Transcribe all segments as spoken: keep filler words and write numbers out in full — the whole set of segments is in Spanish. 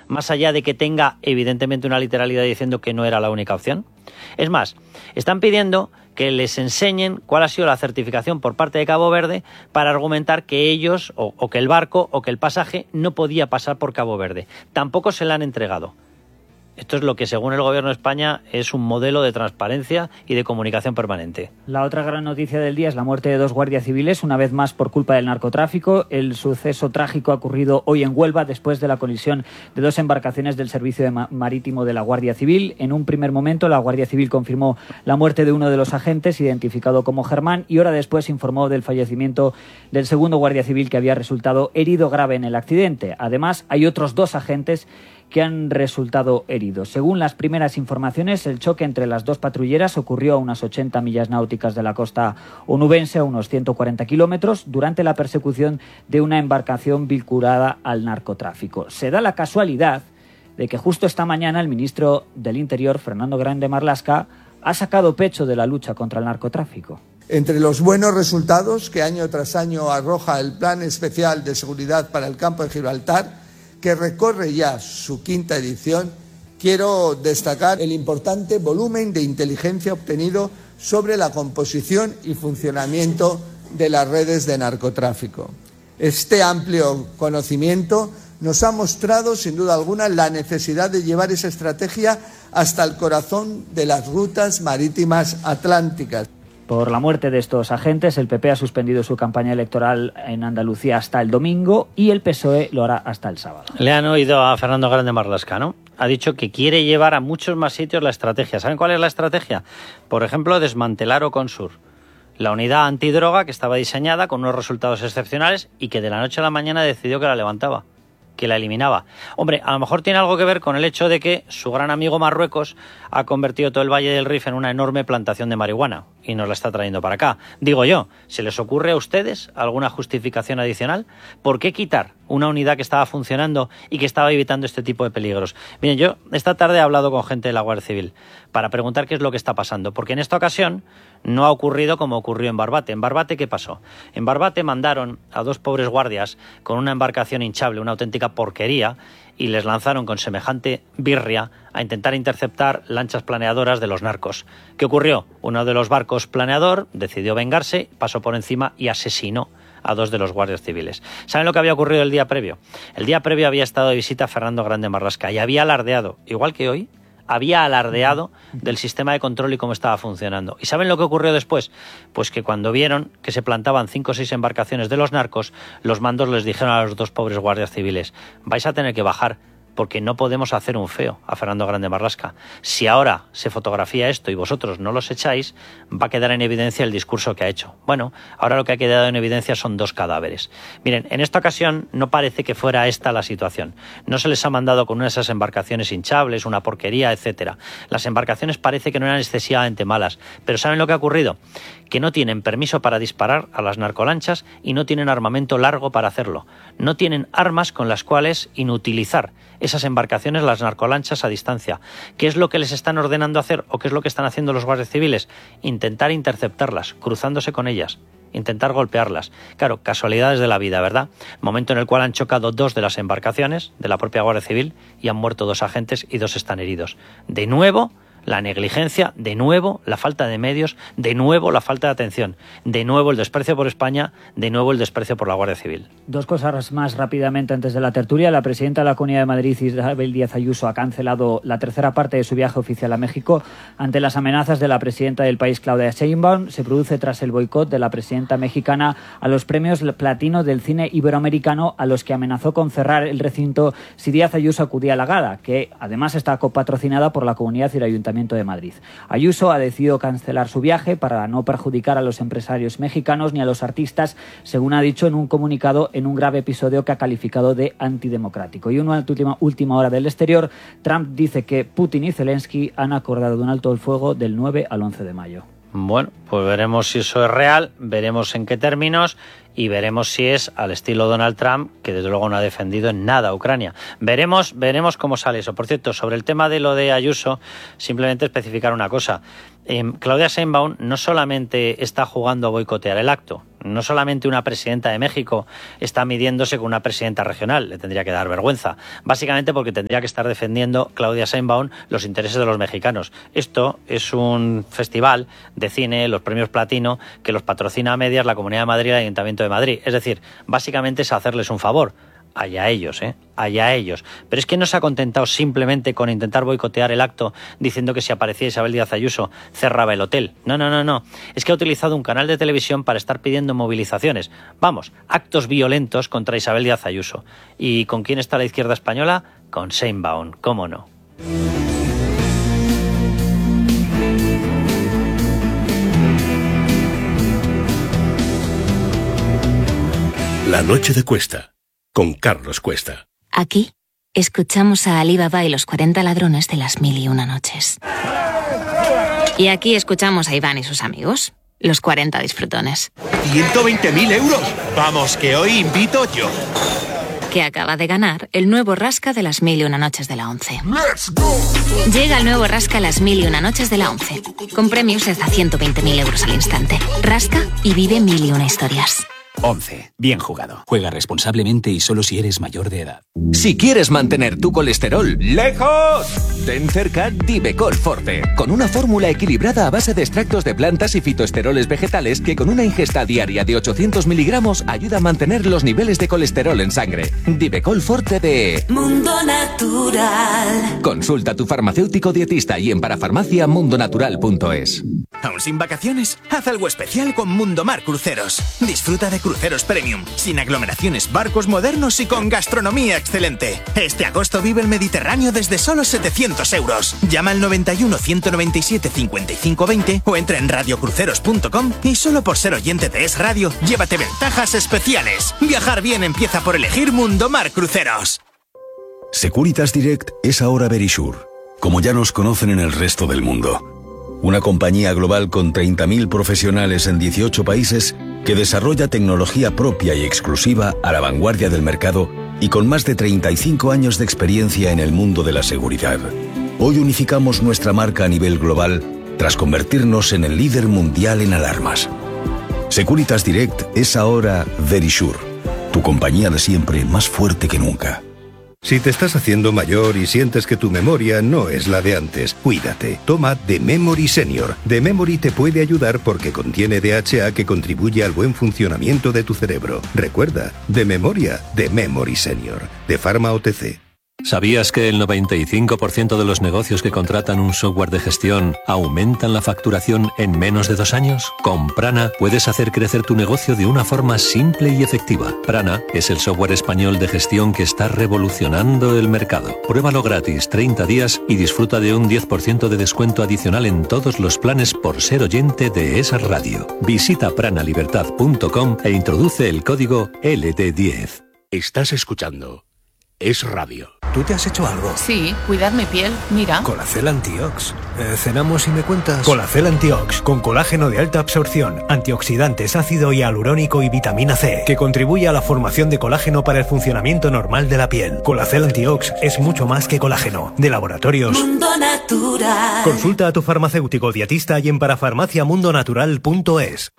más allá de que tenga evidentemente una literalidad diciendo que no era la única opción. Es más, están pidiendo que les enseñen cuál ha sido la certificación por parte de Cabo Verde para argumentar que ellos, o, o que el barco, o que el pasaje no podía pasar por Cabo Verde. Tampoco se la han entregado. Esto es lo que, según el Gobierno de España, es un modelo de transparencia y de comunicación permanente. La otra gran noticia del día es la muerte de dos guardias civiles, una vez más por culpa del narcotráfico. El suceso trágico ha ocurrido hoy en Huelva después de la colisión de dos embarcaciones del Servicio de Marítimo de la Guardia Civil. En un primer momento, la Guardia Civil confirmó la muerte de uno de los agentes, identificado como Germán, y hora después informó del fallecimiento del segundo guardia civil, que había resultado herido grave en el accidente. Además, hay otros dos agentes que han resultado heridos. Según las primeras informaciones, el choque entre las dos patrulleras ocurrió a unas ochenta millas náuticas de la costa onubense, a unos ciento cuarenta kilómetros, durante la persecución de una embarcación vinculada al narcotráfico. Se da la casualidad de que justo esta mañana el ministro del Interior, Fernando Grande Marlaska, ha sacado pecho de la lucha contra el narcotráfico. Entre los buenos resultados que año tras año arroja el Plan Especial de Seguridad para el Campo de Gibraltar, que recorre ya su quinta edición, quiero destacar el importante volumen de inteligencia obtenido sobre la composición y funcionamiento de las redes de narcotráfico. Este amplio conocimiento nos ha mostrado, sin duda alguna, la necesidad de llevar esa estrategia hasta el corazón de las rutas marítimas atlánticas. Por la muerte de estos agentes, el P P ha suspendido su campaña electoral en Andalucía hasta el domingo y el P S O E lo hará hasta el sábado. Le han oído a Fernando Grande Marlaska, ¿no? Ha dicho que quiere llevar a muchos más sitios la estrategia. ¿Saben cuál es la estrategia? Por ejemplo, desmantelar Oconsur, la unidad antidroga que estaba diseñada con unos resultados excepcionales y que de la noche a la mañana decidió que la levantaba, que la eliminaba. Hombre, a lo mejor tiene algo que ver con el hecho de que su gran amigo Marruecos ha convertido todo el Valle del Rif en una enorme plantación de marihuana y nos la está trayendo para acá. Digo yo, ¿se les ocurre a ustedes alguna justificación adicional? ¿Por qué quitar una unidad que estaba funcionando y que estaba evitando este tipo de peligros? Miren, yo esta tarde he hablado con gente de la Guardia Civil para preguntar qué es lo que está pasando, porque en esta ocasión no ha ocurrido como ocurrió en Barbate. ¿En Barbate qué pasó? En Barbate mandaron a dos pobres guardias con una embarcación hinchable, una auténtica porquería, y les lanzaron con semejante birria a intentar interceptar lanchas planeadoras de los narcos. ¿Qué ocurrió? Uno de los barcos planeador decidió vengarse, pasó por encima y asesinó a dos de los guardias civiles. ¿Saben lo que había ocurrido el día previo? El día previo había estado de visita Fernando Grande Marlaska y había alardeado, igual que hoy, había alardeado del sistema de control y cómo estaba funcionando. ¿Y saben lo que ocurrió después? Pues que cuando vieron que se plantaban cinco o seis embarcaciones de los narcos, los mandos les dijeron a los dos pobres guardias civiles: vais a tener que bajar, porque no podemos hacer un feo a Fernando Grande Marlaska. Si ahora se fotografía esto y vosotros no los echáis, va a quedar en evidencia el discurso que ha hecho. Bueno, ahora lo que ha quedado en evidencia son dos cadáveres. Miren, en esta ocasión no parece que fuera esta la situación. No se les ha mandado con una de esas embarcaciones hinchables, una porquería, etcétera. Las embarcaciones parece que no eran excesivamente malas, pero ¿saben lo que ha ocurrido? Que no tienen permiso para disparar a las narcolanchas y no tienen armamento largo para hacerlo. No tienen armas con las cuales inutilizar esas embarcaciones, las narcolanchas, a distancia. ¿Qué es lo que les están ordenando hacer o qué es lo que están haciendo los guardias civiles? Intentar interceptarlas, cruzándose con ellas, intentar golpearlas. Claro, casualidades de la vida, ¿verdad? Momento en el cual han chocado dos de las embarcaciones de la propia Guardia Civil y han muerto dos agentes y dos están heridos. De nuevo, la negligencia, de nuevo la falta de medios, de nuevo la falta de atención, de nuevo el desprecio por España, de nuevo el desprecio por la Guardia Civil. Dos cosas más rápidamente antes de la tertulia. La presidenta de la Comunidad de Madrid, Isabel Díaz Ayuso, ha cancelado la tercera parte de su viaje oficial a México ante las amenazas de la presidenta del país, Claudia Sheinbaum. Se produce tras el boicot de la presidenta mexicana a los premios platino del cine iberoamericano, a los que amenazó con cerrar el recinto si Díaz Ayuso acudía a la gala, que además está copatrocinada por la Comunidad y el Ayuntamiento de Madrid. Ayuso ha decidido cancelar su viaje para no perjudicar a los empresarios mexicanos ni a los artistas, según ha dicho en un comunicado, en un grave episodio que ha calificado de antidemocrático. Y una última, última hora del exterior, Trump dice que Putin y Zelensky han acordado un alto el fuego del nueve al once de mayo. Bueno, Pues veremos si eso es real, veremos en qué términos y veremos si es al estilo Donald Trump, que desde luego no ha defendido en nada a Ucrania. Veremos, veremos cómo sale eso. Por cierto, sobre el tema de lo de Ayuso, simplemente especificar una cosa. Eh, Claudia Sheinbaum no solamente está jugando a boicotear el acto, no solamente una presidenta de México está midiéndose con una presidenta regional, le tendría que dar vergüenza, básicamente porque tendría que estar defendiendo Claudia Sheinbaum los intereses de los mexicanos. Esto es un festival de cine, los premios Platino, que los patrocina a medias la Comunidad de Madrid y el Ayuntamiento de Madrid. Es decir, básicamente es hacerles un favor. Allá ellos, ¿eh? Allá ellos. Pero es que no se ha contentado simplemente con intentar boicotear el acto diciendo que si aparecía Isabel Díaz Ayuso cerraba el hotel. No, no, no, no. Es que ha utilizado un canal de televisión para estar pidiendo movilizaciones. Vamos, actos violentos contra Isabel Díaz Ayuso. ¿Y con quién está la izquierda española? Con Sheinbaum, ¿cómo no? La noche de Cuesta, con Carlos Cuesta. Aquí escuchamos a Ali Baba y los cuarenta ladrones de las mil y una noches. Y aquí escuchamos a Iván y sus amigos, los cuarenta disfrutones. ¡ciento veinte mil euros! Vamos, que hoy invito yo. Que acaba de ganar el nuevo Rasca de las mil y una noches de la once. Llega el nuevo Rasca las mil y una noches de la once, con premios de hasta ciento veinte mil euros al instante. Rasca y vive mil y una historias. once. Bien jugado. Juega responsablemente y solo si eres mayor de edad. Si quieres mantener tu colesterol lejos, ten cerca Divecol Forte, con una fórmula equilibrada a base de extractos de plantas y fitoesteroles vegetales que con una ingesta diaria de ochocientos miligramos ayuda a mantener los niveles de colesterol en sangre. Divecol Forte de Mundo Natural. Consulta a tu farmacéutico dietista y en parafarmacia mundonatural punto es. ¿Aún sin vacaciones? Haz algo especial con Mundomar Cruceros. Disfruta de cruceros premium, sin aglomeraciones, barcos modernos y con gastronomía excelente. Este agosto vive el Mediterráneo desde solo setecientos euros. Llama al noventa y uno, ciento noventa y siete, cincuenta y cinco veinte o entra en radio cruceros punto com y solo por ser oyente de Es Radio, llévate ventajas especiales. Viajar bien empieza por elegir Mundomar Cruceros. Securitas Direct es ahora Verisure, como ya nos conocen en el resto del mundo. Una compañía global con treinta mil profesionales en dieciocho países que desarrolla tecnología propia y exclusiva a la vanguardia del mercado y con más de treinta y cinco años de experiencia en el mundo de la seguridad. Hoy unificamos nuestra marca a nivel global tras convertirnos en el líder mundial en alarmas. Securitas Direct es ahora Verisure, tu compañía de siempre más fuerte que nunca. Si te estás haciendo mayor y sientes que tu memoria no es la de antes, cuídate. Toma The Memory Senior. The Memory te puede ayudar porque contiene D H A que contribuye al buen funcionamiento de tu cerebro. Recuerda, de memoria, The Memory Senior. De Pharma O T C. ¿Sabías que el noventa y cinco por ciento de los negocios que contratan un software de gestión aumentan la facturación en menos de dos años? Con Prana puedes hacer crecer tu negocio de una forma simple y efectiva. Prana es el software español de gestión que está revolucionando el mercado. Pruébalo gratis treinta días y disfruta de un diez por ciento de descuento adicional en todos los planes por ser oyente de esa radio. Visita prana libertad punto com e introduce el código L D diez. Estás escuchando Es Radio. ¿Tú te has hecho algo? Sí, cuidar mi piel, mira. Colacel Antiox. Eh, ¿Cenamos y me cuentas? Colacel Antiox, con colágeno de alta absorción, antioxidantes, ácido hialurónico y vitamina C, que contribuye a la formación de colágeno para el funcionamiento normal de la piel. Colacel Antiox es mucho más que colágeno. De Laboratorios Mundo Natural. Consulta a tu farmacéutico dietista y en parafarmacia mundo natural punto es.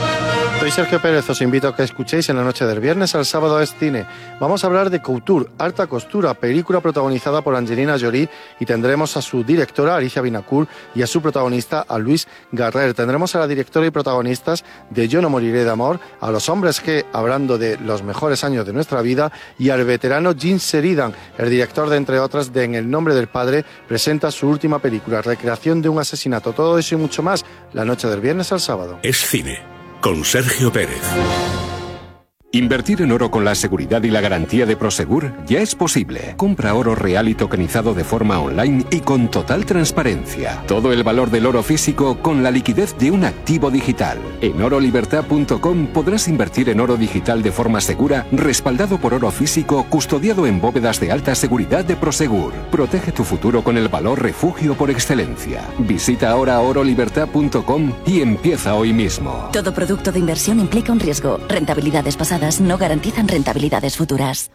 Soy Sergio Pérez, os invito a que escuchéis en la noche del viernes al sábado es cine. Vamos a hablar de Couture, Alta Costura, película protagonizada por Angelina Jolie y tendremos a su directora Alicia Vinacourt y a su protagonista a Luis Garrer. Tendremos a la directora y protagonistas de Yo no moriré de amor, a los hombres G, hablando de los mejores años de nuestra vida, y al veterano Gene Sheridan, el director de, entre otras, de En el nombre del padre, presenta su última película, recreación de un asesinato. Todo eso y mucho más, la noche del viernes al sábado. Es cine. Con Sergio Pérez. Invertir en oro con la seguridad y la garantía de Prosegur ya es posible. Compra oro real y tokenizado de forma online y con total transparencia. Todo el valor del oro físico con la liquidez de un activo digital. En oro libertad punto com podrás invertir en oro digital de forma segura, respaldado por oro físico, custodiado en bóvedas de alta seguridad de Prosegur. Protege tu futuro con el valor refugio por excelencia. Visita ahora oro libertad punto com y empieza hoy mismo. Todo producto de inversión implica un riesgo. Rentabilidades pasadas no garantizan rentabilidades futuras.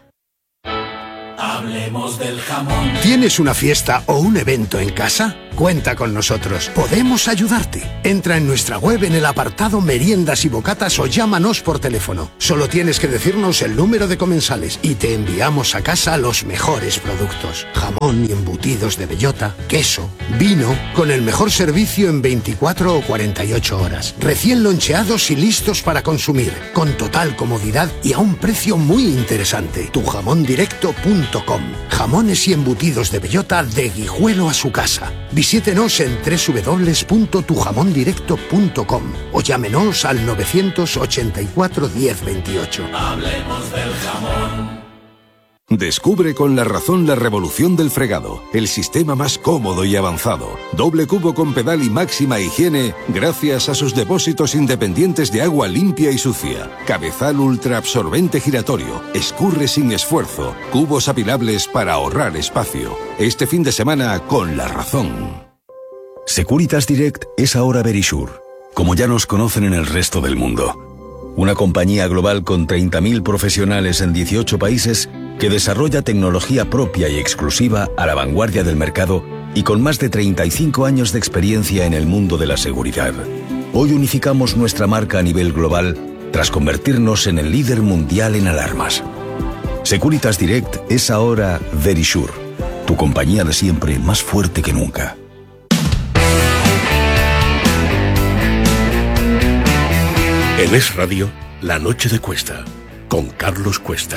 Hablemos del jamón. ¿Tienes una fiesta o un evento en casa? Cuenta con nosotros. Podemos ayudarte. Entra en nuestra web en el apartado meriendas y bocatas o llámanos por teléfono. Solo tienes que decirnos el número de comensales y te enviamos a casa los mejores productos. Jamón y embutidos de bellota, queso, vino, con el mejor servicio en veinticuatro o cuarenta y ocho horas. Recién loncheados y listos para consumir, con total comodidad y a un precio muy interesante. tu jamón directo punto com. Jamones y embutidos de bellota de Guijuelo a su casa. Visítenos en doble u doble u doble u punto tu jamón directo punto com o llámenos al novecientos ochenta y cuatro diez veintiocho. Hablemos del jamón. Descubre con La Razón la revolución del fregado, el sistema más cómodo y avanzado. Doble cubo con pedal y máxima higiene gracias a sus depósitos independientes de agua limpia y sucia. Cabezal ultra absorbente giratorio, escurre sin esfuerzo, cubos apilables para ahorrar espacio. Este fin de semana con La Razón. Securitas Direct es ahora Verisure, como ya nos conocen en el resto del mundo. Una compañía global con treinta mil profesionales en dieciocho países que desarrolla tecnología propia y exclusiva a la vanguardia del mercado y con más de treinta y cinco años de experiencia en el mundo de la seguridad. Hoy unificamos nuestra marca a nivel global tras convertirnos en el líder mundial en alarmas. Securitas Direct es ahora Verisure, tu compañía de siempre más fuerte que nunca. En Es Radio, La Noche de Cuesta, con Carlos Cuesta.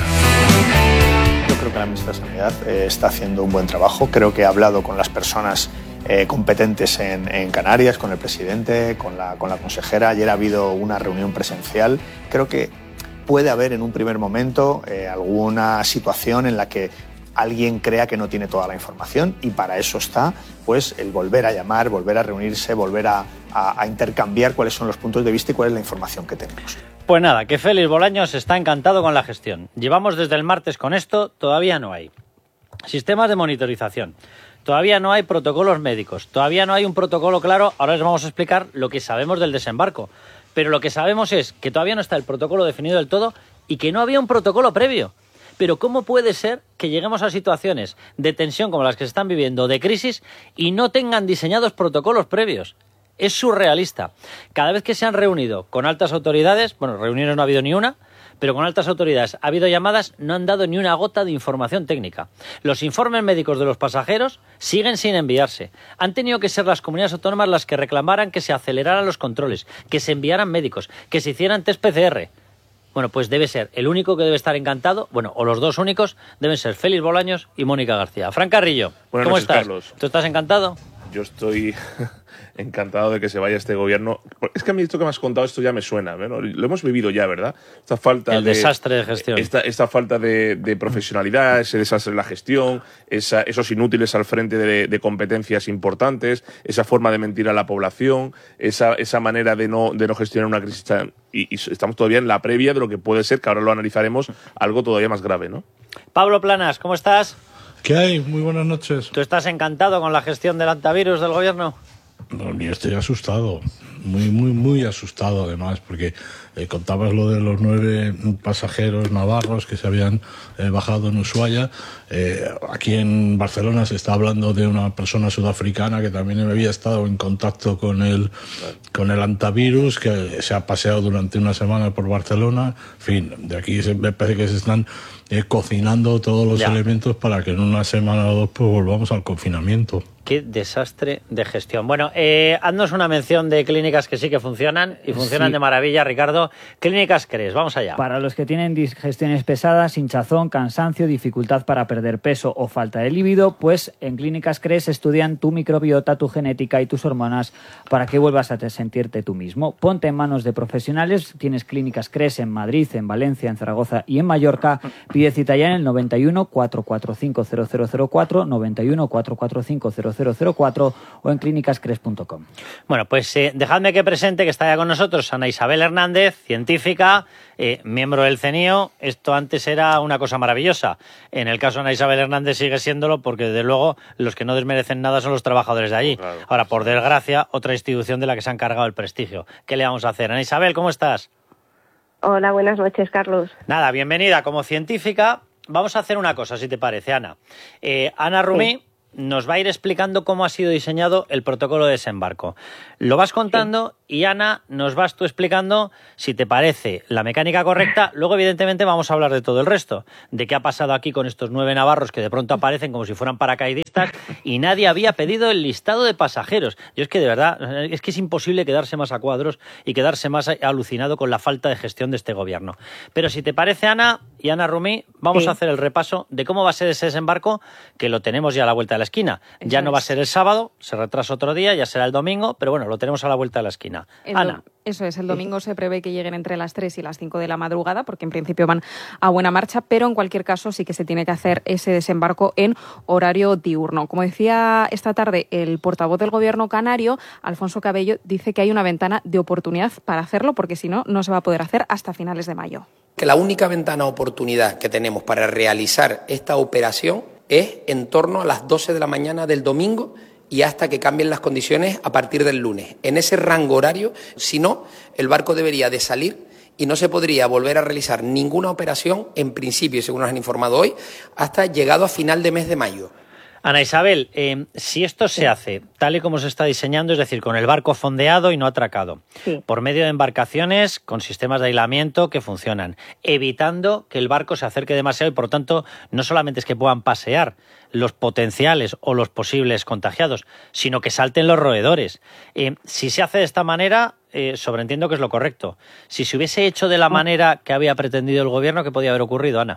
Yo creo que la ministra de Sanidad eh, está haciendo un buen trabajo. Creo que ha hablado con las personas eh, competentes en, en Canarias, con el presidente, con la, con la consejera. Ayer ha habido una reunión presencial. Creo que puede haber en un primer momento eh, alguna situación en la que alguien crea que no tiene toda la información, y para eso está pues el volver a llamar, volver a reunirse, volver a, a, a intercambiar cuáles son los puntos de vista y cuál es la información que tenemos. Pues nada, que Félix Bolaños está encantado con la gestión. Llevamos desde el martes con esto, todavía no hay sistemas de monitorización, todavía no hay protocolos médicos, todavía no hay un protocolo claro. Ahora les vamos a explicar lo que sabemos del desembarco, pero lo que sabemos es que todavía no está el protocolo definido del todo y que no había un protocolo previo. Pero ¿cómo puede ser que lleguemos a situaciones de tensión como las que se están viviendo, de crisis, y no tengan diseñados protocolos previos? Es surrealista. Cada vez que se han reunido con altas autoridades, bueno, reuniones no ha habido ni una, pero con altas autoridades ha habido llamadas, no han dado ni una gota de información técnica. Los informes médicos de los pasajeros siguen sin enviarse. Han tenido que ser las comunidades autónomas las que reclamaran que se aceleraran los controles, que se enviaran médicos, que se hicieran test P C R. Bueno, pues debe ser el único que debe estar encantado, bueno, o los dos únicos, deben ser Félix Bolaños y Mónica García. Fran Carrillo, Buenas ¿cómo noches, estás? Carlos. ¿Tú estás encantado? Yo estoy encantado de que se vaya este gobierno. Es que a mí esto que me has contado, esto ya me suena, ¿no? Lo hemos vivido ya, ¿verdad? Esta falta El de, desastre de gestión. Esta, esta falta de, de profesionalidad, ese desastre en la gestión, esa, esos inútiles al frente de, de competencias importantes, esa forma de mentir a la población, esa, esa manera de no, de no gestionar una crisis tan, y, y estamos todavía en la previa de lo que puede ser, que ahora lo analizaremos, algo todavía más grave, ¿no? Pablo Planas, ¿cómo estás? ¿Qué hay? Muy buenas noches. ¿Tú estás encantado con la gestión del antivirus del gobierno? No, yo estoy asustado, muy, muy, muy asustado además, porque eh, contabas lo de los nueve pasajeros navarros que se habían eh, bajado en Ushuaia. Eh, aquí en Barcelona se está hablando de una persona sudafricana que también había estado en contacto con el, con el antivirus, que se ha paseado durante una semana por Barcelona. En fin, de aquí se, me parece que se están eh, cocinando todos los ya. elementos para que en una semana o dos pues volvamos al confinamiento. Qué desastre de gestión. Bueno, eh, haznos una mención de clínicas que sí que funcionan y funcionan Sí. de maravilla, Ricardo. Clínicas Cres, vamos allá. Para los que tienen digestiones pesadas, hinchazón, cansancio, dificultad para perder peso o falta de líbido, pues en Clínicas Cres estudian tu microbiota, tu genética y tus hormonas para que vuelvas a te sentirte tú mismo. Ponte en manos de profesionales. Tienes Clínicas Cres en Madrid, en Valencia, en Zaragoza y en Mallorca. Pide cita ya en el noventa y uno, cuatrocientos cuarenta y cinco, cero cero cero cuatro, noventa y uno, cuatrocientos cuarenta y cinco, cero cero cero cuatro o en clínicas cres punto com. Bueno, pues eh, dejadme que presente que está ya con nosotros Ana Isabel Hernández, científica, eh, miembro del CENIO. Esto antes era una cosa maravillosa. En el caso de Ana Isabel Hernández sigue siéndolo porque, desde luego, los que no desmerecen nada son los trabajadores de allí. Claro. Ahora, por desgracia, otra institución de la que se han cargado el prestigio. ¿Qué le vamos a hacer? Ana Isabel, ¿cómo estás? Hola, buenas noches, Carlos. Nada, bienvenida. Como científica, vamos a hacer una cosa, si te parece, Ana. Eh, Ana Rumí... Sí. Nos va a ir explicando cómo ha sido diseñado el protocolo de desembarco. Lo vas contando sí. y, Ana, nos vas tú explicando si te parece la mecánica correcta. Luego, evidentemente, vamos a hablar de todo el resto, de qué ha pasado aquí con estos nueve navarros que de pronto aparecen como si fueran paracaidistas y nadie había pedido el listado de pasajeros. Yo es que, de verdad, es que es imposible quedarse más a cuadros y quedarse más alucinado con la falta de gestión de este gobierno. Pero si te parece, Ana y Ana Rumí, vamos sí. a hacer el repaso de cómo va a ser ese desembarco, que lo tenemos ya a la vuelta de la esquina. Eso ya no es. Va a ser el sábado, se retrasa otro día, ya será el domingo, pero bueno, lo tenemos a la vuelta de la esquina. El Ana. Do- eso es, el domingo se prevé que lleguen entre las tres y las cinco de la madrugada, porque en principio van a buena marcha, pero en cualquier caso sí que se tiene que hacer ese desembarco en horario diurno. Como decía esta tarde el portavoz del Gobierno canario, Alfonso Cabello, dice que hay una ventana de oportunidad para hacerlo, porque si no, no se va a poder hacer hasta finales de mayo. Que la única ventana de oportunidad que tenemos para realizar esta operación es en torno a las doce de la mañana del domingo y hasta que cambien las condiciones a partir del lunes. En ese rango horario, si no, el barco debería de salir y no se podría volver a realizar ninguna operación, en principio, según nos han informado hoy, hasta llegado a final de mes de mayo. Ana Isabel, eh, si esto se hace tal y como se está diseñando, es decir, con el barco fondeado y no atracado, sí. por medio de embarcaciones con sistemas de aislamiento que funcionan, evitando que el barco se acerque demasiado y, por tanto, no solamente es que puedan pasear los potenciales o los posibles contagiados, sino que salten los roedores. Eh, si se hace de esta manera, eh, sobreentiendo que es lo correcto. Si se hubiese hecho de la manera que había pretendido el Gobierno, ¿qué podía haber ocurrido, Ana?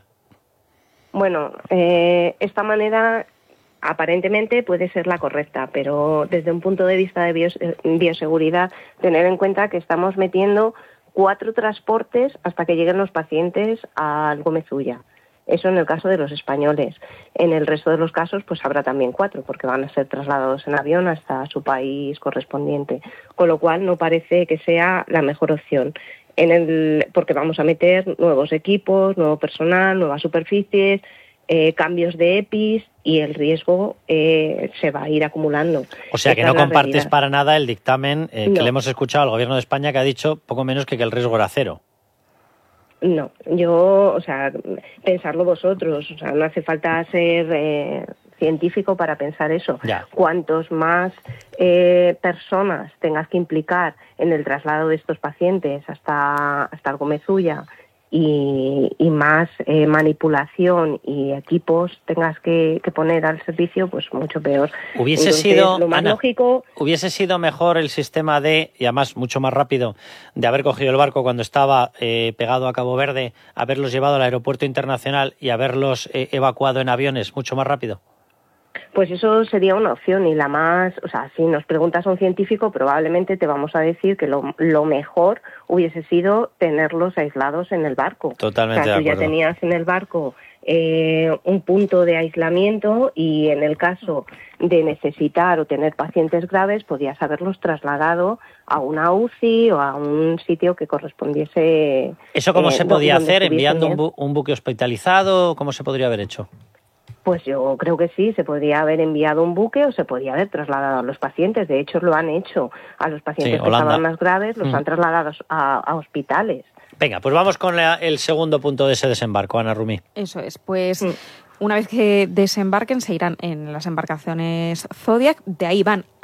Bueno, eh, esta manera... aparentemente puede ser la correcta, pero desde un punto de vista de bios- bioseguridad, tener en cuenta que estamos metiendo cuatro transportes hasta que lleguen los pacientes al Gómez Ulla. Eso en el caso de los españoles. En el resto de los casos, pues habrá también cuatro, porque van a ser trasladados en avión hasta su país correspondiente. Con lo cual, no parece que sea la mejor opción. En el, porque vamos a meter nuevos equipos, nuevo personal, nuevas superficies, eh, cambios de E P I s y el riesgo eh, se va a ir acumulando. O sea, que Esta no es la compartes realidad. para nada el dictamen eh, No. que le hemos escuchado al Gobierno de España, que ha dicho poco menos que, que el riesgo era cero. No, yo, o sea, pensarlo vosotros, o sea, no hace falta ser eh, científico para pensar eso. Ya. Cuantos más eh, personas tengas que implicar en el traslado de estos pacientes hasta, hasta el Gómez Ulla y, y más eh, manipulación y equipos tengas que, que poner al servicio, pues mucho peor. Hubiese Entonces, sido, lo más Ana, lógico... hubiese sido mejor el sistema de, y además mucho más rápido, de haber cogido el barco cuando estaba eh, pegado a Cabo Verde, haberlos llevado al aeropuerto internacional y haberlos eh, evacuado en aviones mucho más rápido. Pues eso sería una opción y la más, o sea, si nos preguntas a un científico, probablemente te vamos a decir que lo, lo mejor hubiese sido tenerlos aislados en el barco. Totalmente o sea, de tú ya acuerdo. tenías en el barco eh, un punto de aislamiento y en el caso de necesitar o tener pacientes graves, podías haberlos trasladado a una U C I o a un sitio que correspondiese. ¿Eso cómo eh, se do- podía donde hacer? estuviesen ¿Enviando un, bien. bu- un buque hospitalizado? ¿Cómo se podría haber hecho? Pues yo creo que sí, se podría haber enviado un buque o se podría haber trasladado a los pacientes. De hecho, lo han hecho. A los pacientes Sí, que Holanda. estaban más graves los Mm. han trasladado a, a hospitales. Venga, pues vamos con la- el segundo punto de ese desembarco, Ana Rumí. Eso es, pues una vez que desembarquen se irán en las embarcaciones Zodiac, de ahí van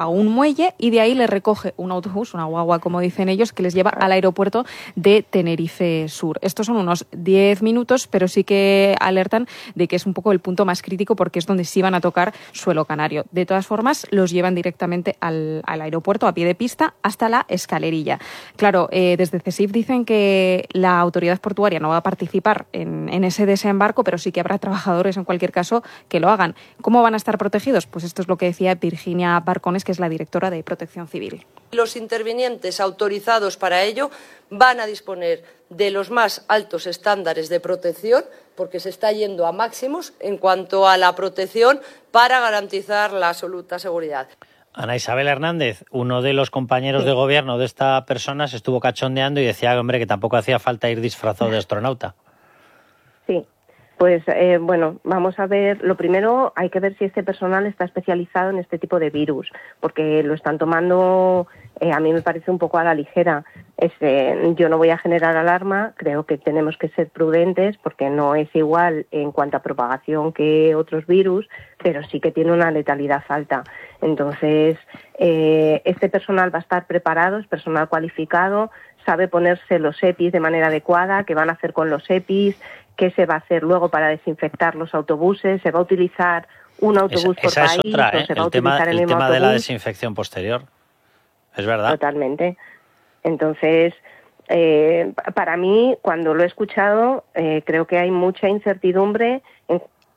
a un muelle y de ahí les recoge un autobús, una guagua como dicen ellos, que les lleva al aeropuerto de Tenerife Sur. Estos son unos diez minutos, pero sí que alertan de que es un poco el punto más crítico porque es donde sí van a tocar suelo canario. De todas formas, los llevan directamente al, al aeropuerto a pie de pista hasta la escalerilla. Claro, eh, desde CESIF dicen que la autoridad portuaria no va a participar en, en ese desembarco, pero sí que habrá trabajadores en cualquier caso que lo hagan. ¿Cómo van a estar protegidos? Pues esto es lo que decía Virginia Barcones, que es la directora de Protección Civil. Los intervinientes autorizados para ello van a disponer de los más altos estándares de protección, porque se está yendo a máximos en cuanto a la protección para garantizar la absoluta seguridad. Ana Isabel Hernández, uno de los compañeros de gobierno de esta persona, se estuvo cachondeando y decía, hombre, que tampoco hacía falta ir disfrazado de astronauta. Sí. Pues eh, bueno, vamos a ver, lo primero hay que ver si este personal está especializado en este tipo de virus, porque lo están tomando, eh, a mí me parece un poco a la ligera. Es, eh, yo no voy a generar alarma, creo que tenemos que ser prudentes porque no es igual en cuanto a propagación que otros virus, pero sí que tiene una letalidad alta. Entonces, eh, este personal va a estar preparado, es personal cualificado, sabe ponerse los EPIs de manera adecuada, qué van a hacer con los EPIs, qué se va a hacer luego para desinfectar los autobuses, se va a utilizar un autobús esa, esa por país, es otra, ¿eh? o se va el a tema, utilizar el, el mismo tema autobús. de la desinfección posterior, es verdad. Totalmente. Entonces, eh, para mí, cuando lo he escuchado, eh, creo que hay mucha incertidumbre en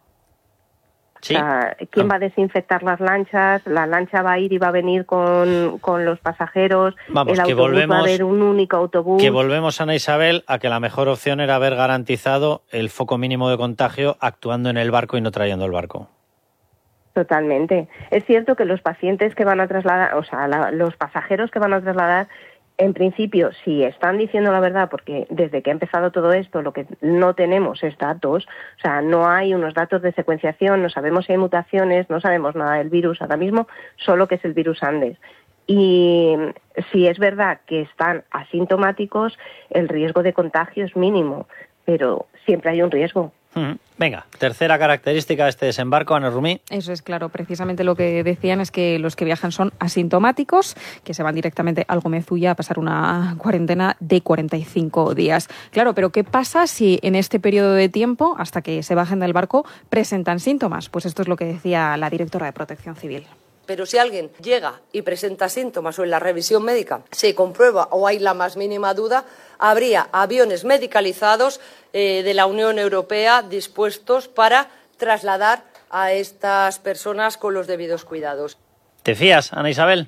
Sí. O sea, ¿quién va a desinfectar las lanchas? La lancha va a ir y va a venir con, con los pasajeros. Vamos, el que autobús volvemos, va a haber un único autobús. Que volvemos, Ana Isabel, a que la mejor opción era haber garantizado el foco mínimo de contagio actuando en el barco y no trayendo el barco. Totalmente. Es cierto que los pacientes que van a trasladar, o sea, la, los pasajeros que van a trasladar, en principio, si están diciendo la verdad, porque desde que ha empezado todo esto lo que no tenemos es datos, o sea, no hay unos datos de secuenciación, no sabemos si hay mutaciones, no sabemos nada del virus ahora mismo, solo que es el virus Andes. Y si es verdad que están asintomáticos, el riesgo de contagio es mínimo, pero siempre hay un riesgo. Venga, tercera característica de este desembarco, Ana Rumí. Eso es claro, precisamente lo que decían es que los que viajan son asintomáticos, que se van directamente al Gomezulla a pasar una cuarentena de cuarenta y cinco días. Claro, pero ¿qué pasa si en este periodo de tiempo, hasta que se bajen del barco, presentan síntomas? Pues esto es lo que decía la directora de Protección Civil. Pero si alguien llega y presenta síntomas o en la revisión médica se comprueba o hay la más mínima duda, habría aviones medicalizados eh, de la Unión Europea dispuestos para trasladar a estas personas con los debidos cuidados. ¿Te fías, Ana Isabel?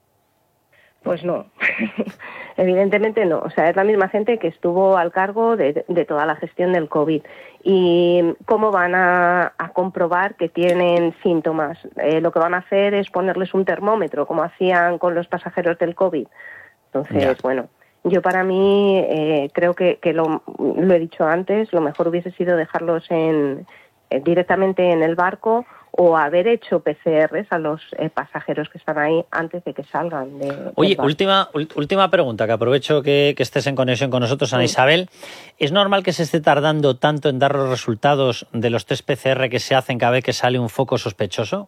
Pues no, evidentemente no. O sea, es la misma gente que estuvo al cargo de, de toda la gestión del COVID. ¿Y cómo van a, a comprobar que tienen síntomas? Eh, lo que van a hacer es ponerles un termómetro, como hacían con los pasajeros del COVID. Entonces, ya. bueno, yo para mí eh, creo que, que lo, lo he dicho antes, lo mejor hubiese sido dejarlos en, eh, directamente en el barco o haber hecho P C Rs a los eh, pasajeros que están ahí antes de que salgan. De, Oye, última última pregunta, que aprovecho que, que estés en conexión con nosotros, Ana sí. Isabel. ¿Es normal que se esté tardando tanto en dar los resultados de los test P C R que se hacen cada vez que sale un foco sospechoso?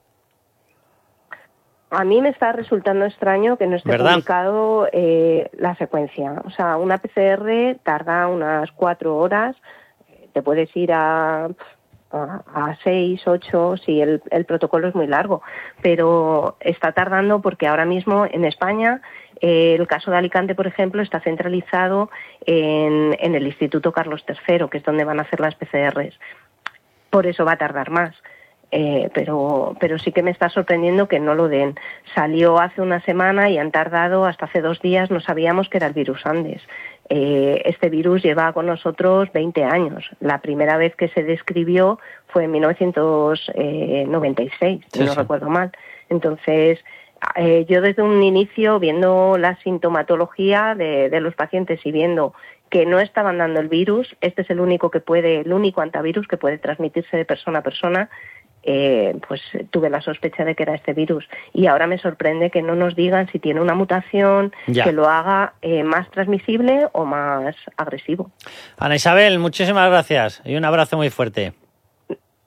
A mí me está resultando extraño que no esté ¿verdad? publicado eh, la secuencia. O sea, una P C R tarda unas cuatro horas, te puedes ir a... a seis, ocho, sí, el, el protocolo es muy largo, pero está tardando porque ahora mismo en España eh, el caso de Alicante, por ejemplo, está centralizado en, en el Instituto Carlos tercero, que es donde van a hacer las P C Rs. Por eso va a tardar más. Eh, pero, pero sí que me está sorprendiendo que no lo den. Salió hace una semana y han tardado, hasta hace dos días no sabíamos que era el virus Andes. Eh, este virus lleva con nosotros veinte años. La primera vez que se describió fue en mil novecientos noventa y seis, si sí, no sí. recuerdo mal. Entonces, eh, yo desde un inicio, viendo la sintomatología de, de los pacientes y viendo que no estaban dando el virus, este es el único que puede, el único antivirus que puede transmitirse de persona a persona, Eh, pues tuve la sospecha de que era este virus. Y ahora me sorprende que no nos digan si tiene una mutación ya. que lo haga eh, más transmisible o más agresivo. Ana Isabel, muchísimas gracias y un abrazo muy fuerte.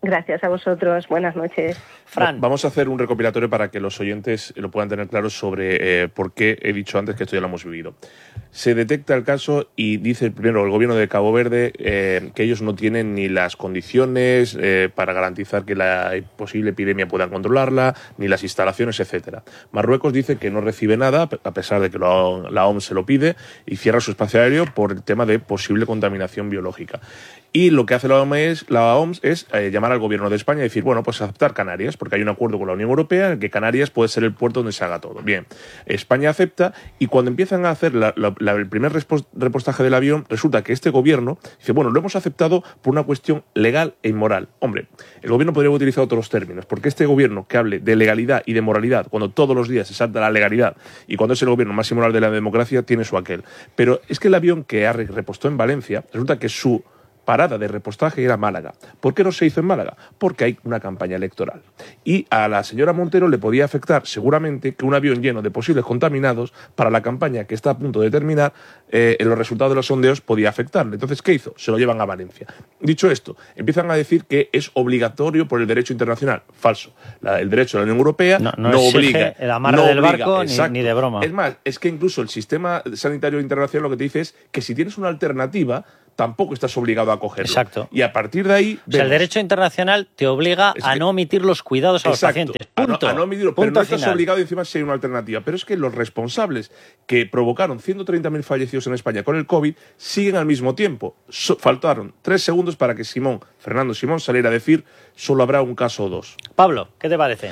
Gracias a vosotros. Buenas noches. Fran. Vamos a hacer un recopilatorio para que los oyentes lo puedan tener claro sobre eh, por qué he dicho antes que esto ya lo hemos vivido. Se detecta el caso y dice primero el gobierno de Cabo Verde eh, que ellos no tienen ni las condiciones eh, para garantizar que la posible epidemia puedan controlarla, ni las instalaciones, etcétera. Marruecos dice que no recibe nada, a pesar de que la O M S se lo pide, y cierra su espacio aéreo por el tema de posible contaminación biológica. Y lo que hace la O M S, la O M S es eh, llamar al gobierno de España y decir, bueno, pues aceptar Canarias, porque hay un acuerdo con la Unión Europea en que Canarias puede ser el puerto donde se haga todo. Bien, España acepta, y cuando empiezan a hacer la, la, la, el primer repostaje del avión, resulta que este gobierno dice, bueno, lo hemos aceptado por una cuestión legal e inmoral. Hombre, el gobierno podría haber utilizado otros términos, porque este gobierno que hable de legalidad y de moralidad, cuando todos los días se salta la legalidad y cuando es el gobierno más inmoral de la democracia, tiene su aquel. Pero es que el avión que ha repostó en Valencia, resulta que su parada de repostaje era Málaga. ¿Por qué no se hizo en Málaga? Porque hay una campaña electoral. Y a la señora Montero le podía afectar seguramente que un avión lleno de posibles contaminados para la campaña que está a punto de terminar, eh, en los resultados de los sondeos podía afectarle. Entonces, ¿qué hizo? Se lo llevan a Valencia. Dicho esto, empiezan a decir que es obligatorio por el derecho internacional. Falso. La, el derecho de la Unión Europea no, no, no obliga. El amarre no del obliga, barco ni, ni de broma. Es más, es que incluso el sistema sanitario internacional lo que te dice es que si tienes una alternativa, tampoco estás obligado a cogerlo. Exacto. Y a partir de ahí... Vemos. O sea, el derecho internacional te obliga es que, a no omitir los cuidados a exacto, los pacientes. Punto. A no, a no omitirlo, Punto pero no estás final. obligado y encima si hay una alternativa. Pero es que los responsables que provocaron ciento treinta mil fallecidos en España con el COVID siguen al mismo tiempo. So, faltaron tres segundos para que Simón, Fernando Simón, saliera a decir solo habrá un caso o dos. Pablo, ¿qué te parece?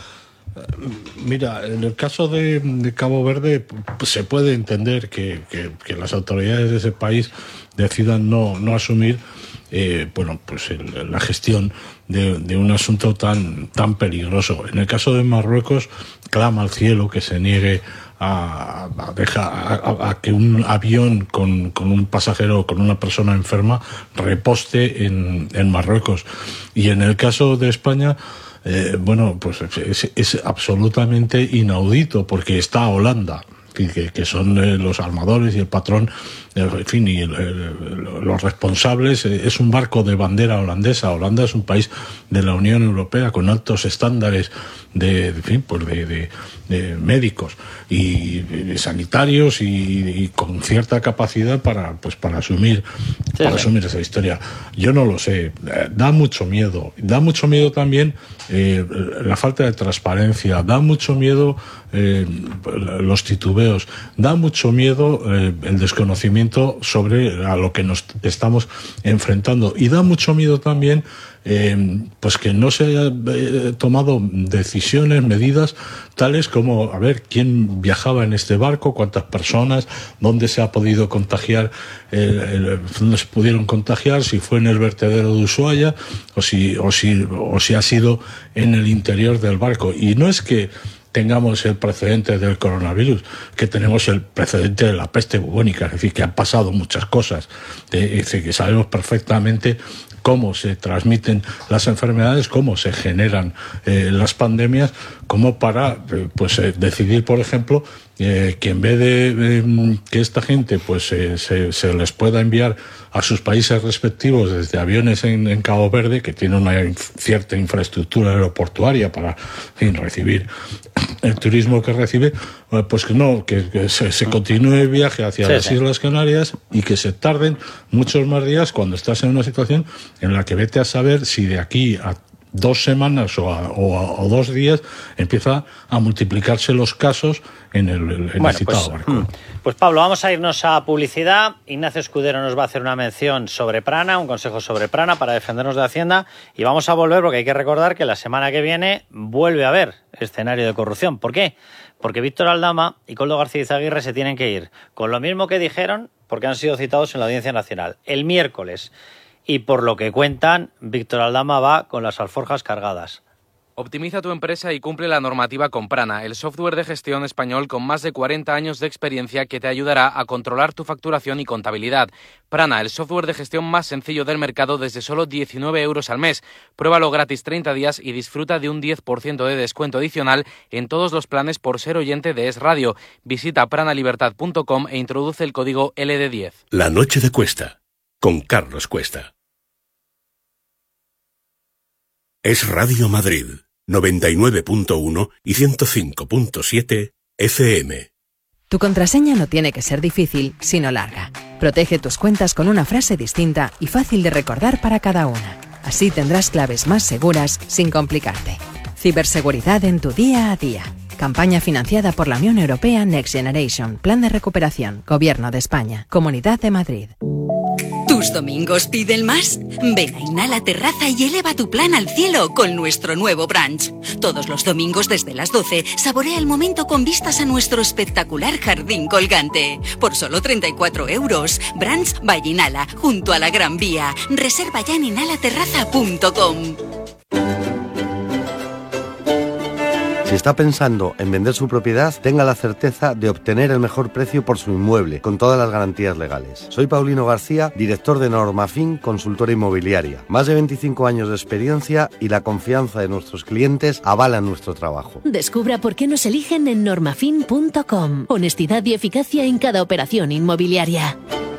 Mira, en el caso de, de Cabo Verde pues, se puede entender que, que, que las autoridades de ese país decidan no, no asumir eh, bueno, pues el, la gestión de, de un asunto tan, tan peligroso. En el caso de Marruecos, clama al cielo que se niegue a, a, dejar, a, a que un avión con, con un pasajero, con una persona enferma, reposte en, en Marruecos. Y en el caso de España, Eh, bueno, pues es, es absolutamente inaudito, porque está Holanda, que, que son eh, los armadores y el patrón, eh, en fin, y el, el, los responsables. Eh, es un barco de bandera holandesa. Holanda es un país de la Unión Europea con altos estándares de, de, en fin, pues de, de, de médicos y de sanitarios y, y con cierta capacidad para, pues, para asumir, sí, para sí. asumir esa historia. Yo no lo sé. Eh, da mucho miedo. Da mucho miedo también eh, la falta de transparencia. Da mucho miedo eh, los titubeos. Da mucho miedo eh, el desconocimiento sobre a lo que nos estamos enfrentando. Y da mucho miedo también Eh, pues que no se haya eh, tomado decisiones, medidas tales como, a ver, quién viajaba en este barco, cuántas personas, dónde se ha podido contagiar, eh, el, dónde se pudieron contagiar, si fue en el vertedero de Ushuaia o si, o si, o si ha sido en el interior del barco. Y no es que tengamos el precedente del coronavirus, que tenemos el precedente de la peste bubónica, es decir, que han pasado muchas cosas, es decir, que sabemos perfectamente cómo se transmiten las enfermedades, cómo se generan eh, las pandemias, como para eh, pues eh, decidir, por ejemplo, eh, que en vez de eh, que esta gente pues eh, se, se les pueda enviar a sus países respectivos desde aviones en, en Cabo Verde, que tiene una inf- cierta infraestructura aeroportuaria para, en fin, recibir el turismo que recibe, pues que no, que, que se, se continúe el viaje hacia sí, las sí. Islas Canarias y que se tarden muchos más días cuando estás en una situación en la que vete a saber si de aquí a dos semanas o, a, o, a, o dos días empieza a multiplicarse los casos en el, en bueno, el citado pues, barco. Pues Pablo, vamos a irnos a publicidad. Ignacio Escudero nos va a hacer una mención sobre Prana, un consejo sobre Prana para defendernos de Hacienda, y vamos a volver porque hay que recordar que la semana que viene vuelve a haber escenario de corrupción. ¿Por qué? Porque Víctor Aldama y Koldo García Izaguirre se tienen que ir con lo mismo que dijeron, porque han sido citados en la Audiencia Nacional el miércoles. Y por lo que cuentan, Víctor Aldama va con las alforjas cargadas. Optimiza tu empresa y cumple la normativa con Prana, el software de gestión español con más de cuarenta años de experiencia que te ayudará a controlar tu facturación y contabilidad. Prana, el software de gestión más sencillo del mercado desde solo diecinueve euros al mes. Pruébalo gratis treinta días y disfruta de un diez por ciento de descuento adicional en todos los planes por ser oyente de Es Radio. Visita pranalibertad punto com e introduce el código L D diez. La noche de Cuesta, con Carlos Cuesta. Es Radio Madrid, noventa y nueve punto uno y ciento cinco punto siete F M. Tu contraseña no tiene que ser difícil, sino larga. Protege tus cuentas con una frase distinta y fácil de recordar para cada una. Así tendrás claves más seguras sin complicarte. Ciberseguridad en tu día a día. Campaña financiada por la Unión Europea Next Generation. Plan de recuperación. Gobierno de España. Comunidad de Madrid. ¿Tus domingos piden más? Ven a Inhala Terraza y eleva tu plan al cielo con nuestro nuevo brunch. Todos los domingos desde las doce, saborea el momento con vistas a nuestro espectacular jardín colgante. Por solo treinta y cuatro euros. Brunch by Inhala, junto a la Gran Vía. Reserva ya en inhala terraza punto com. Si está pensando en vender su propiedad, tenga la certeza de obtener el mejor precio por su inmueble, con todas las garantías legales. Soy Paulino García, director de Normafin, consultora inmobiliaria. Más de veinticinco años de experiencia y la confianza de nuestros clientes avalan nuestro trabajo. Descubra por qué nos eligen en normafin punto com. Honestidad y eficacia en cada operación inmobiliaria.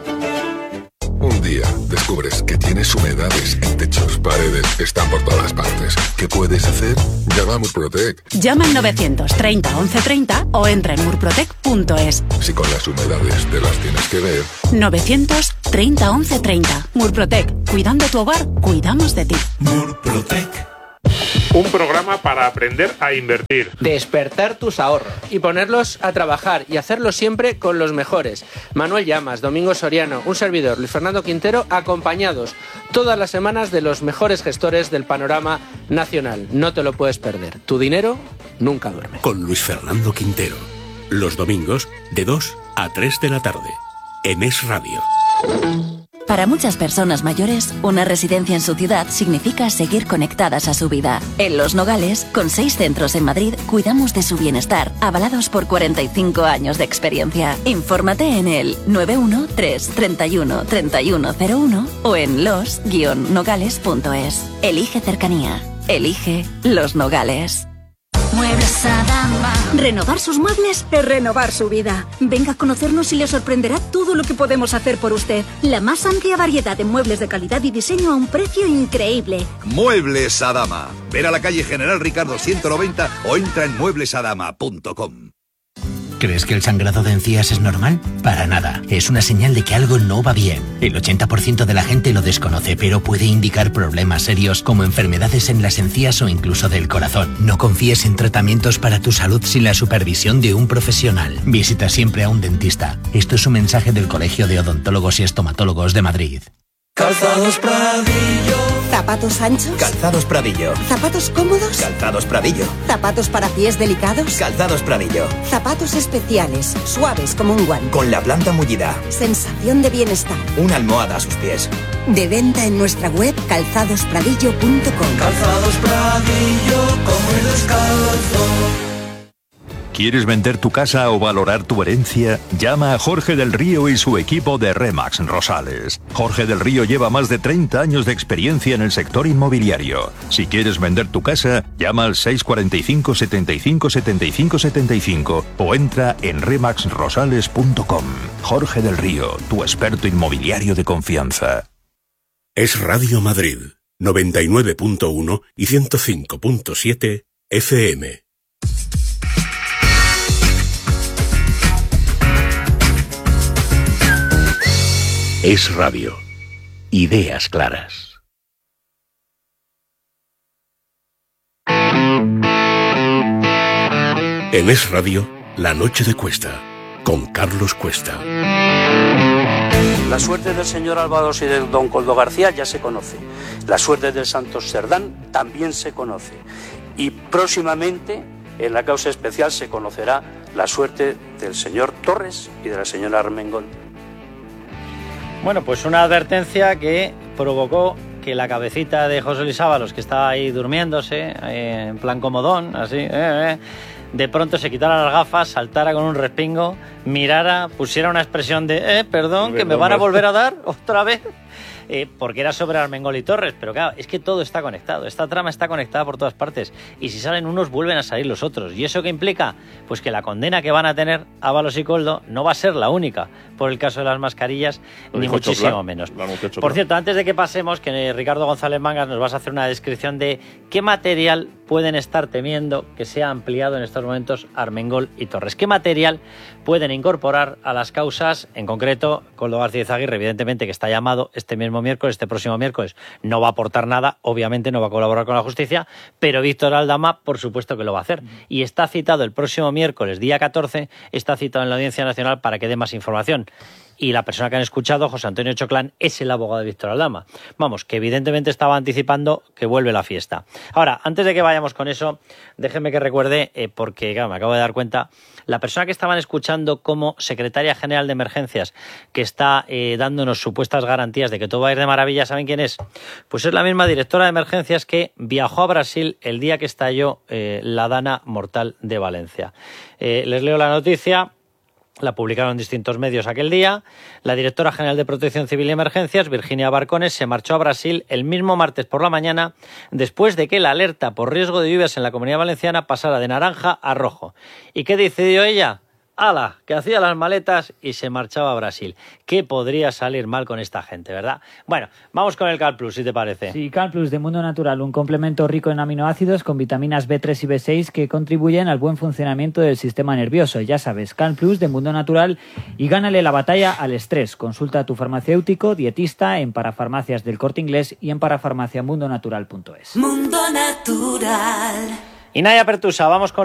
Un día descubres que tienes humedades en techos, paredes, están por todas partes. ¿Qué puedes hacer? Llama a Murprotec. Llama al novecientos treinta once treinta o entra en murprotec punto es. Si con las humedades te las tienes que ver. novecientos treinta once treinta. Murprotec. Cuidando tu hogar, cuidamos de ti. Murprotec. Un programa para aprender a invertir. Despertar tus ahorros y ponerlos a trabajar y hacerlo siempre con los mejores. Manuel Llamas, Domingo Soriano, un servidor, Luis Fernando Quintero, acompañados todas las semanas de los mejores gestores del panorama nacional. No te lo puedes perder. Tu dinero nunca duerme. Con Luis Fernando Quintero. Los domingos de dos a tres de la tarde. En Es Radio. Para muchas personas mayores, una residencia en su ciudad significa seguir conectadas a su vida. En Los Nogales, con seis centros en Madrid, cuidamos de su bienestar, avalados por cuarenta y cinco años de experiencia. Infórmate en el nueve uno tres, treinta y uno, treinta y uno cero uno o en los guion nogales punto es. Elige cercanía. Elige Los Nogales. Muebles Adama. Renovar sus muebles es renovar su vida. Venga a conocernos y le sorprenderá todo lo que podemos hacer por usted. La más amplia variedad de muebles de calidad y diseño a un precio increíble. Muebles Adama. Ven a la calle General Ricardo ciento noventa o entra en muebles adama punto com. ¿Crees que el sangrado de encías es normal? Para nada. Es una señal de que algo no va bien. El ochenta por ciento de la gente lo desconoce, pero puede indicar problemas serios como enfermedades en las encías o incluso del corazón. No confíes en tratamientos para tu salud sin la supervisión de un profesional. Visita siempre a un dentista. Esto es un mensaje del Colegio de Odontólogos y Estomatólogos de Madrid. Calzados Pradillo. ¿Zapatos anchos? Calzados Pradillo. ¿Zapatos cómodos? Calzados Pradillo. ¿Zapatos para pies delicados? Calzados Pradillo. Zapatos especiales, suaves como un guante. Con la planta mullida. Sensación de bienestar. Una almohada a sus pies. De venta en nuestra web calzados pradillo punto com. Calzados Pradillo, como el descalzo. ¿Quieres vender tu casa o valorar tu herencia? Llama a Jorge del Río y su equipo de Remax Rosales. Jorge del Río lleva más de treinta años de experiencia en el sector inmobiliario. Si quieres vender tu casa, llama al seis cuatro cinco, setenta y cinco, setenta y cinco, setenta y cinco o entra en remax rosales punto com. Jorge del Río, tu experto inmobiliario de confianza. Es Radio Madrid, noventa y nueve punto uno y ciento cinco punto siete F M. Es Radio. Ideas claras. En Es Radio, La Noche de Cuesta, con Carlos Cuesta. La suerte del señor Álvaros y de don Coldo García ya se conoce. La suerte del Santos Cerdán también se conoce. Y próximamente, en la causa especial, se conocerá la suerte del señor Torres y de la señora Armengol. Bueno, pues una advertencia que provocó que la cabecita de José Luis Ábalos, que estaba ahí durmiéndose, eh, en plan comodón, así, eh, eh, de pronto se quitara las gafas, saltara con un respingo, mirara, pusiera una expresión de, eh, perdón, que me van a volver a dar otra vez. eh, porque era sobre Armengol y Torres, pero claro, es que todo está conectado, esta trama está conectada por todas partes, y si salen unos vuelven a salir los otros, ¿y eso qué implica? Pues que la condena que van a tener Ábalos y Koldo no va a ser la única por el caso de las mascarillas, Lo ni dijo muchísimo Choclán, menos. lo anunció Choclán. Por cierto, antes de que pasemos, que Ricardo González Mangas nos vas a hacer una descripción de qué material pueden estar temiendo que sea ampliado en estos momentos Armengol y Torres. ¿Qué material pueden incorporar a las causas? En concreto, Koldo García Izaguirre, evidentemente, que está llamado este mismo miércoles, este próximo miércoles, no va a aportar nada, obviamente no va a colaborar con la justicia, pero Víctor Aldama, por supuesto que lo va a hacer. Y está citado el próximo miércoles, día catorce, está citado en la Audiencia Nacional para que dé más información. Y la persona que han escuchado, José Antonio Choclán, es el abogado de Víctor Aldama. Vamos, que evidentemente estaba anticipando que vuelve la fiesta. Ahora, antes de que vayamos con eso, déjenme que recuerde, eh, porque claro, me acabo de dar cuenta, la persona que estaban escuchando como secretaria general de emergencias, que está eh, dándonos supuestas garantías de que todo va a ir de maravilla, ¿saben quién es? Pues es la misma directora de emergencias que viajó a Brasil el día que estalló eh, la dana mortal de Valencia. Eh, les leo la noticia. La publicaron en distintos medios aquel día. La directora general de Protección Civil y Emergencias, Virginia Barcones, se marchó a Brasil el mismo martes por la mañana después de que la alerta por riesgo de lluvias en la Comunidad Valenciana pasara de naranja a rojo. ¿Y qué decidió ella? ¡Hala! Que hacía las maletas y se marchaba a Brasil. ¿Qué podría salir mal con esta gente, verdad? Bueno, vamos con el Cal Plus, si te parece. Sí, Cal Plus de Mundo Natural, un complemento rico en aminoácidos con vitaminas B tres y B seis que contribuyen al buen funcionamiento del sistema nervioso. Ya sabes, Cal Plus de Mundo Natural y gánale la batalla al estrés. Consulta a tu farmacéutico, dietista en Parafarmacias del Corte Inglés y en parafarmaciamundonatural punto es. Mundo Natural. Y Naya Pertusa, vamos con